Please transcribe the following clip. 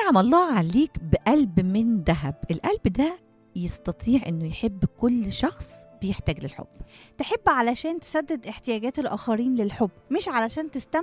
أنعم الله عليك بقلب من ذهب، القلب ده يستطيع إنه يحب كل شخص بيحتاج للحب. تحب علشان تسدد احتياجات الآخرين للحب، مش علشان تستمتع